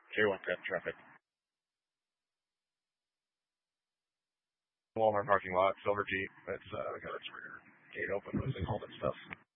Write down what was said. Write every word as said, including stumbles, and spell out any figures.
Jaywalk got traffic. Walmart parking lot, Silver Jeep. It's uh, got its rear gate open, losing all that stuff.